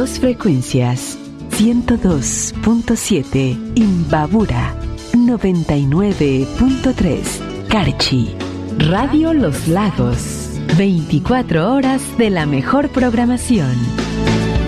dos frecuencias. 102.7 Imbabura, 99.3 Carchi. Radio Los Lagos, 24 horas de la mejor programación.